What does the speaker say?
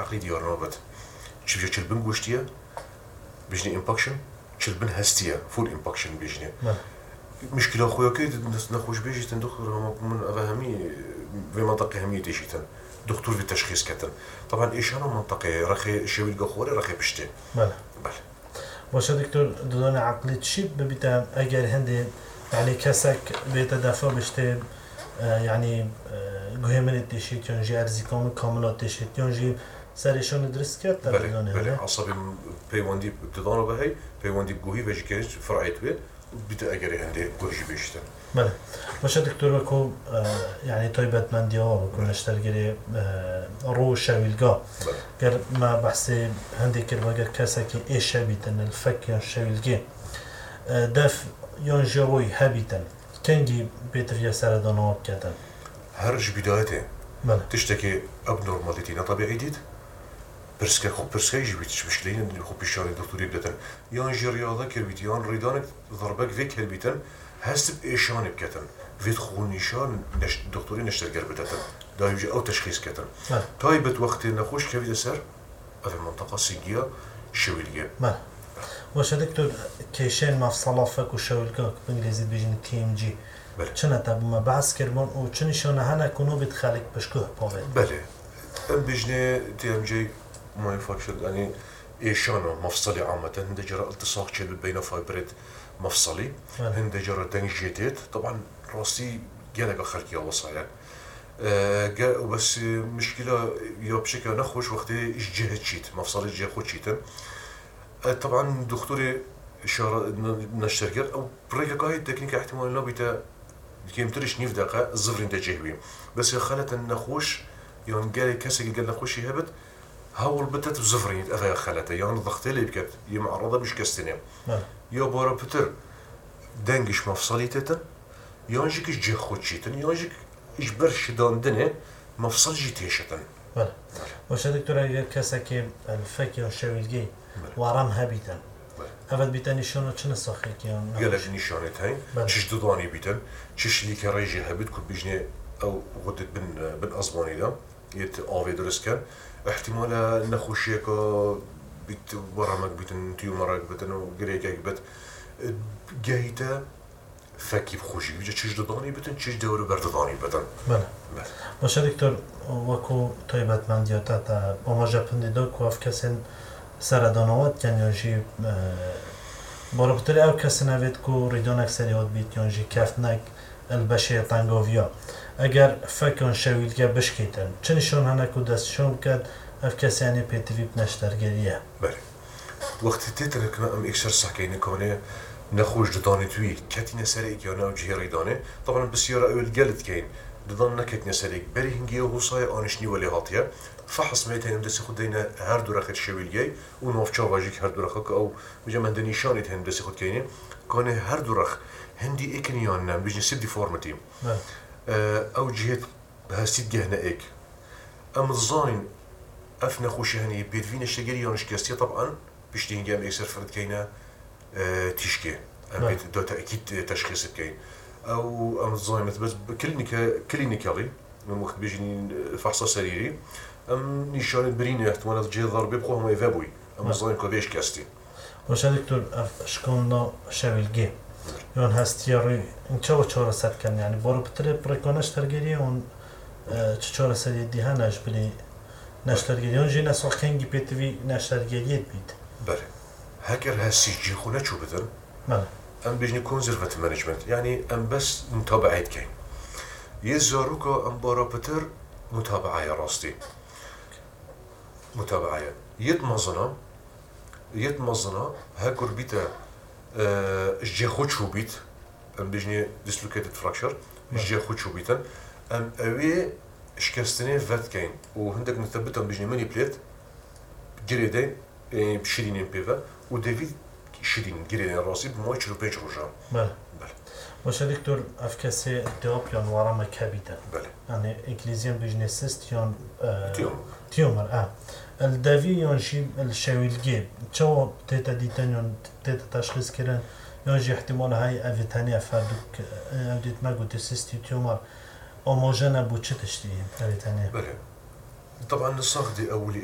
عقلي ديار نوبت شوف شلبن قوشتيه بيجني امباكشن شلبن هستيه فول امباكشن بيجني مشكله خويا كي نخوش بيجي دكتور من افهمي في منطقه هميه تيشيتن دكتور في التشخيص كتن طبعا ايش انا منطقه رخي شوي القخوري رخي بشتي بله بله باشه دكتور دادن عقلی چی ببیتم اگر هنده يعني كسك بيتدافع بشته يعني قهمن تشيت ينجي أرزي كاملات تشيت ينجي سريشان درس كات تبدونه بله عصبي بيواندي بتدانو بهاي بيواندي بقوهي بيجي كيش فرعيت به بيتا أجري عندي قوهي بيشتن بله باشه دكتور وكو يعني طيبت من ديار وكو نشترجري رو شويلقا غير ما بحثي هندي كربا غير كسك إيش هبيتن الفك يا شويلقي دف ينجي روي هبيتن كنجي بيتر سردانات كتن هرج بدايته بله تشتكي اب نورماليتي طبيعي ديد برسكا خو برسكا يجي مشكلين خو بيشاري دكتور يبدتن ينجي رياضه كربيتيان ريدانك ضربك فيك هربيتن هست بايشان بكتن فيت خو نيشان دكتوري نشتغل بدتن دا يجي او تشخيص كتن طيبت وقت نخوش كبيد سر في المنطقه سيجيه شويليه بله واش دكتور كيشين مفصله فك وشويلقا بالانجليزي بيجن تي ام جي چنه تابو ما بحث كربون و چه نشانه هنه کنو بید خلق بشکوه پاوید بله ام بجنه تي ام جي ما يفكر يعني ايشانو مفصلي عامة هند جرى التصاق شيء بين فايبريد مفصلي هند جرى دنجيتيت طبعا راسي جالك خلقي الله صاير بس مشكلة يا بشكل نخوش وقت جهة شيت مفصلي جهة خود شيتن طبعا دكتوري اشاره نشتركر او بريكاي تكنيك احتمال لا بيتا كيمترش نيف دقه الزفرين تجهبي بس خلت النخوش يعني قال كسي قال نخوش يهبط هاول بتت زفرين افا خلته يعني ضغط لي بكت يمعرضه مش كستني يا بورا بتر دنجش مفصلي تتن يانجيك جه خدشيتن يانجيك اجبرش داندنه مفصل جيتيشتن بله واش دكتور اگر كسك الفك شويلقي ورم هبيتن هفت بيتن نشانه چه نساخه كيان قالك نشانه هاي چش دوداني بيتن چش لي كرايجي هبت كل بيجني او غدت بن ازماني دا يت اوفي درس كان احتمال نخوشيك بيت ورمك بيتن تيومرك بيتن وغريكك بيت جايتا فكي بخوشي بيجي چش دوداني بيتن چش دور برداني بيتن بله باشه دكتور وكو طيبت من دياتا اماجا پندیدو کو اف کسن سردانوات كان ينجي برابطري او كسي نويد كو ريدون اكسريات بيت ينجي كفتنك البشية طنقوفيا اگر فكون شويلقا بشكيتن چه نشان هنكو دستشون بكد اف كسي يعني بيتفي بنشترگريه بله وقت تتركنا ام اكسر سحكيني كونه نخوش دداني توي كاتي نسريك يانا وجهي ريداني طبعا بسيارة اول قلت كين ددان نكت نسريك بري هنجي وصايا انشني ولي هاتيا فحص ميتين دسي خود دينا هر دو رخت شويلجي و نوفچا واجيك هر دو رخك او بجا من دنيشاني تهم دسي خود كيني كان هر دو رخ هندي اكنيان نام بيجي سيب ديفورمتي او جهت بهستيد جهنا اك ام الظانين افنا خوشي هني بيدفين الشجري يانش كاستي طبعا بيشتين جام اكسر فرد كينا تيشكي ام بيت دو تاكيد تشخيص كين او ام الظانين بس كلينيكالي من وقت بيجي فحص سريري ام نشان برينه احتمال جه ضربه بخو هم يفابوي ام الظاهر كوبيش كاستي واش دكتور شكون شويلقي يون هستياري ان چاو چاره سر كان يعني برو بتر بريكوناش ترگري اون چاره سر دي هناش بلي نشترگري اون جينا سوخنگي بيتوي نشترگريت بيت بله هكر هسي جي خونا شو بدن بله ام بيجني كونزرفاتيف مانجمنت يعني ام بس متابعه كاين يزاروكا ام برا بتر متابعه يا راستي متابعة يتمظنا هاكر بيتا جي خود شو بيت ام بيجني dislocated fracture جي خود شو بيتا ام اوي شكستني فات كاين وهندك مثبتهم بيجني ماني بليت جريدين بشيرين بيفا وديفيد شيرين جريدين راسي بموي چلو بينج روجا بله واش دكتور افكاسي التوبيان ورا كابيتا بله يعني انجليزيان بيجني سيستيون تيومر الدافي ينجي الشويلقي تشو تيتا ديتانيون تيتا تشخيص كيران ينجي احتمال هاي افيتانيا فردوك اوديت ماغو تسيستي تيومر اوموجينا بو تشتشتي افيتانيا بله طبعا الصاغ دي اولي